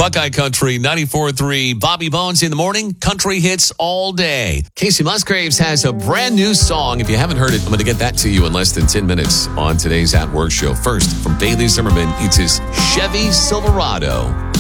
Buckeye Country 94.3. Bobby Bones in the morning. Country hits all day. Casey Musgraves has a brand new song. If you haven't heard it, I'm going to get that to you in less than 10 minutes on today's At Work show. First, from Bailey Zimmerman, it's his Chevy Silverado.